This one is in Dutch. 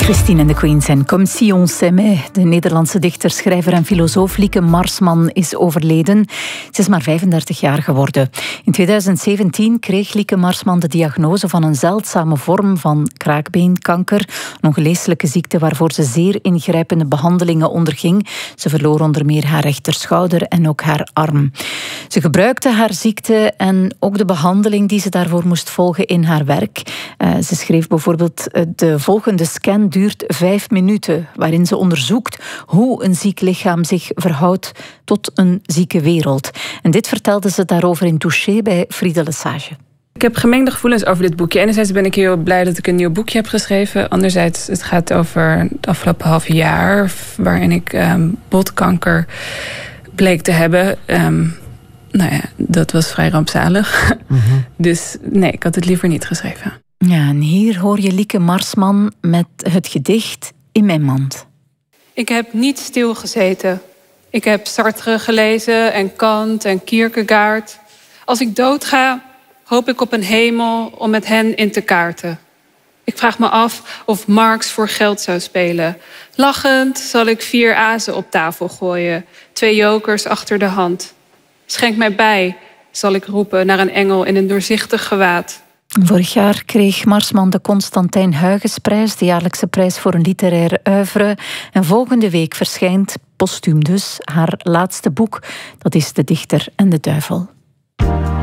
Christine and the Queens en Comme si on s'aimait. De Nederlandse dichter, schrijver en filosoof Lieke Marsman is overleden. Ze is maar 35 jaar geworden. In 2017 kreeg Lieke Marsman de diagnose van een zeldzame vorm van kraakbeenkanker. Een ongeneeslijke ziekte waarvoor ze zeer ingrijpende behandelingen onderging. Ze verloor onder meer haar rechterschouder en ook haar arm. Ze gebruikte haar ziekte en ook de behandeling die ze daarvoor moest volgen in haar werk. Ze schreef bijvoorbeeld: de volgende scan duurt 5 minuten, waarin ze onderzoekt hoe een ziek lichaam zich verhoudt tot een zieke wereld. En dit vertelde ze daarover in Touché bij Friede Lesage. Ik heb gemengde gevoelens over dit boekje. Enerzijds ben ik heel blij dat ik een nieuw boekje heb geschreven. Anderzijds, het gaat over het afgelopen half jaar, waarin ik botkanker bleek te hebben. Dat was vrij rampzalig. Mm-hmm. Dus nee, ik had het liever niet geschreven. Ja, en hier hoor je Lieke Marsman met het gedicht In mijn mand. Ik heb niet stilgezeten. Ik heb Sartre gelezen en Kant en Kierkegaard. Als ik doodga, hoop ik op een hemel om met hen in te kaarten. Ik vraag me af of Marx voor geld zou spelen. Lachend zal ik 4 azen op tafel gooien. 2 jokers achter de hand. Schenk mij bij, zal ik roepen naar een engel in een doorzichtig gewaad. Vorig jaar kreeg Marsman de Constantijn Huygensprijs, de jaarlijkse prijs voor een literaire oeuvre. En volgende week verschijnt, postuum dus, haar laatste boek. Dat is De Dichter en de Duivel.